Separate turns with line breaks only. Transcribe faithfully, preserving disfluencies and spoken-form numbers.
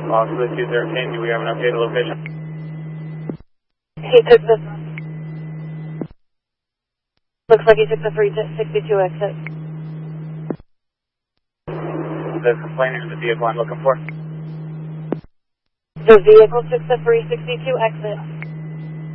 Possibly two thirteen, do we have an updated location?
He took the... Looks like he took the three sixty-two exit.
The complainant of the vehicle I'm looking for?
The vehicle took the three sixty-two exit.